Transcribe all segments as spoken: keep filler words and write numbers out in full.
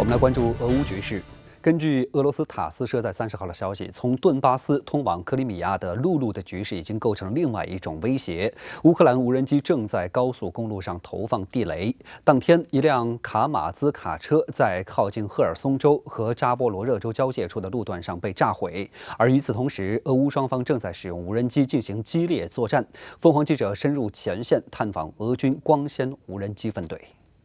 我们来关注俄乌局势。根据俄罗斯塔斯社在三十号的消息，从顿巴斯通往克里米亚的陆路的局势已经构成另外一种威胁。乌克兰无人机正在高速公路上投放地雷。当天，一辆卡马兹卡车在靠近赫尔松州和扎波罗热州交界处的路段上被炸毁。而与此同时，俄乌双方正在使用无人机进行激烈作战。凤凰记者深入前线探访俄军光纤无人机分队。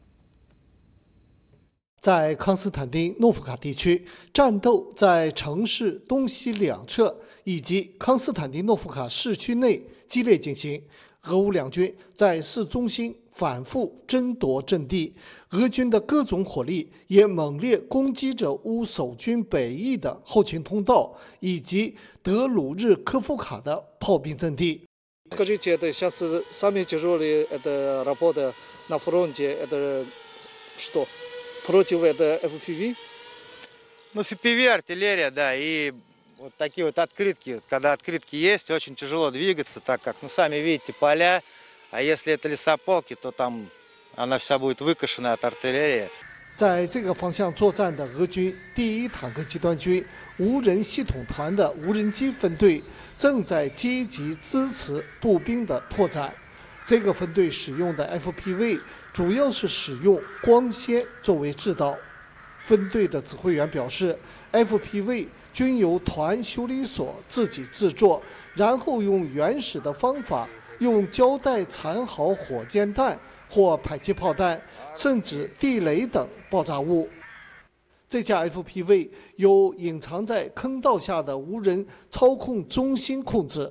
在康斯坦丁诺夫卡地区，战斗在城市东西两侧以及康斯坦丁诺夫卡市区内激烈进行。俄乌两军在市中心反复争夺阵地，俄军的各种火力也猛烈攻击着乌守军北翼的后勤通道以及德鲁日科夫卡的炮兵阵地。 Скажите, это сейчас самые тяжелые это работа на фронте, это что? Против это эф пи ви? Ну, эф пи ви артиллерия, да, и вот такие вот открытки. Когда открытки есть, очень тяжело двигаться, так как, ну, сами видите, поля, а если это лесополки, то там она вся будет выкошена от артиллерии. 在这个方向作战的俄军第一坦克集团军无人系统团的无人机分队正在积极支持步兵的拓展。这个分队使用的 F P V 主要是使用光纤作为制导。分队的指挥员表示 ，F P V 均由团修理所自己制作，然后用原始的方法，用胶带缠好火箭弹或迫击炮弹，甚至地雷等爆炸物。这架 F P V 由隐藏在坑道下的无人操控中心控制。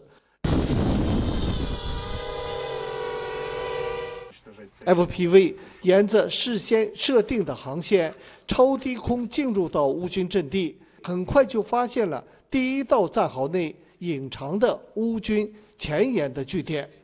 F P V 沿着事先设定的航线，超低空进入到乌军阵地，很快就发现了第一道战壕内隐藏的乌军前沿的据点。